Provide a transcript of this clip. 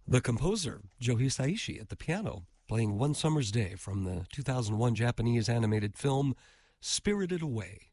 The composer, Joe Hisaishi, at the piano, playing One Summer's Day from the 2001 Japanese animated film Spirited Away.